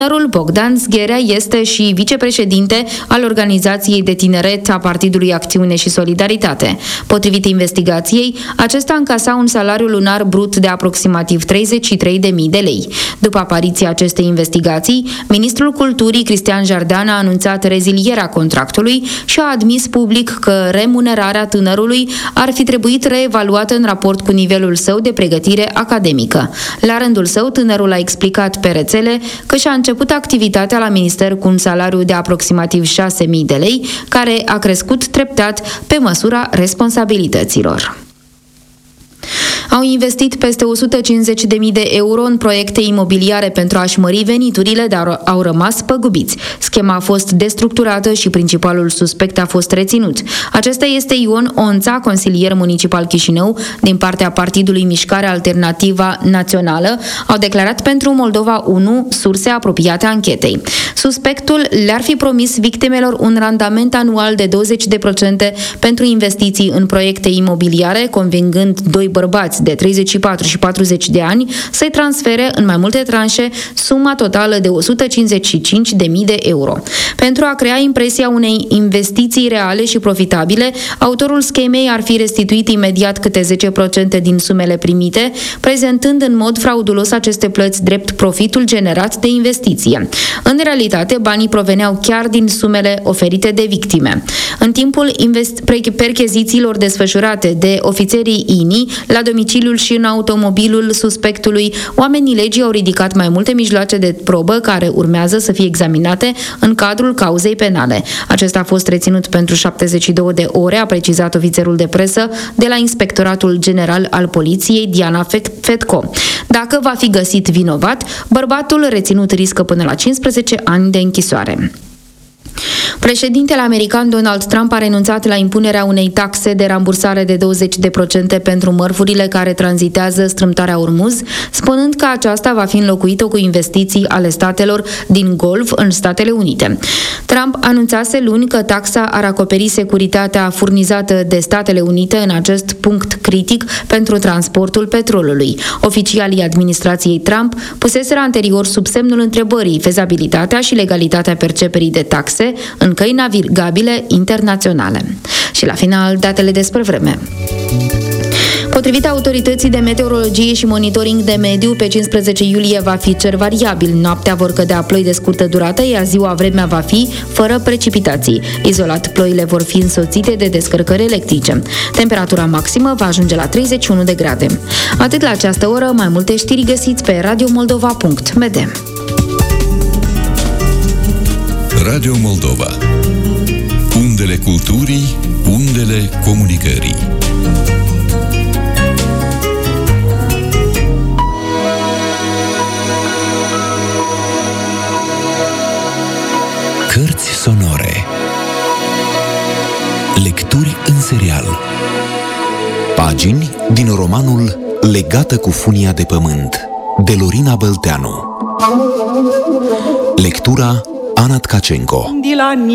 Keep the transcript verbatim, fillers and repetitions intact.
Tânărul Bogdan Zgherea este și vicepreședinte al organizației de tineret a Partidului Acțiune și Solidaritate. Potrivit investigației, acesta încasa un salariu lunar brut de aproximativ treizeci și trei de mii de lei. După apariția acestei investigații, ministrul Culturii Cristian Jardean a anunțat rezilierea contractului și a admis public că remunerarea tânărului ar fi trebuit reevaluată în raport cu nivelul său de pregătire academică. La rândul său, tânărul a explicat pe rețele că și-a început activitatea la minister cu un salariu de aproximativ șase mii de lei, care a crescut treptat pe măsura responsabilităților. Au investit peste o sută cincizeci de mii de euro în proiecte imobiliare pentru a-și mări veniturile, dar au rămas păgubiți. Schema a fost destructurată și principalul suspect a fost reținut. Acesta este Ion Onța, consilier municipal Chișinău, din partea Partidului Mișcare Alternativa Națională, au declarat pentru Moldova unu surse apropiate anchetei. Suspectul le-ar fi promis victimelor un randament anual de douăzeci la sută pentru investiții în proiecte imobiliare, convingând doi bărbați de treizeci și patru și patruzeci de ani să-i transfere în mai multe tranșe suma totală de o sută cincizeci și cinci de mii de euro. Pentru a crea impresia unei investiții reale și profitabile, autorul schemei ar fi restituit imediat câte zece la sută din sumele primite, prezentând în mod fraudulos aceste plăți drept profitul generat de investiție. În realitate, banii proveneau chiar din sumele oferite de victime. În timpul invest- perchezițiilor desfășurate de ofițerii I N I, la domiciliul și în automobilul suspectului, oamenii legii au ridicat mai multe mijloace de probă care urmează să fie examinate în cadrul cauzei penale. Acesta a fost reținut pentru șaptezeci și două de ore, a precizat ofițerul de presă de la Inspectoratul General al Poliției, Diana Fetco. Dacă va fi găsit vinovat, bărbatul reținut riscă până la cincisprezece ani de închisoare. Președintele american Donald Trump a renunțat la impunerea unei taxe de rambursare de douăzeci la sută pentru mărfurile care tranzitează strâmtoarea Ormuz, spunând că aceasta va fi înlocuită cu investiții ale statelor din Golf în Statele Unite. Trump anunțase luni că taxa ar acoperi securitatea furnizată de Statele Unite în acest punct critic pentru transportul petrolului. Oficialii administrației Trump puseseră anterior sub semnul întrebării fezabilitatea și legalitatea perceperii de taxe în căi navigabile internaționale. Și la final, datele despre vreme. Potrivit autorității de meteorologie și monitoring de mediu, pe cincisprezece iulie va fi cer variabil. Noaptea vor cădea ploi de scurtă durată, iar ziua vremea va fi fără precipitații. Izolat, ploile vor fi însoțite de descărcări electrice. Temperatura maximă va ajunge la treizeci și unu de grade. Atât la această oră, mai multe știri găsiți pe radio moldova punct m d. Radio Moldova. Undele culturii, undele comunicării. Cărți sonore. Lecturi în serial. Pagini din romanul Legată cu funia de pământ, de Lorina Bălteanu. Lectura Ana Tkacenko.